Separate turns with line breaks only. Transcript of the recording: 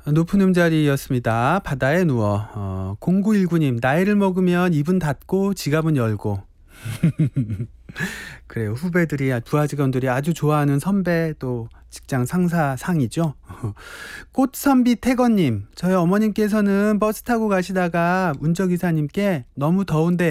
높은 음자리였습니다. 바다에 누워. 0919님, 나이를 먹으면 입은 닫고 지갑은 열고. 그래요. 후배들이, 부하 직원들이 아주 좋아하는 선배, 또 직장 상사 상이죠. 꽃선비 태건님, 저희 어머님께서는 버스 타고 가시다가 운전기사님께 너무 더운데